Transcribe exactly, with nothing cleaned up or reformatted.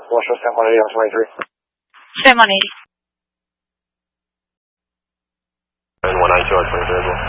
Wash San Juan eighty on twenty-three. San Juan eighty. And one ninety-two on twenty-three as well.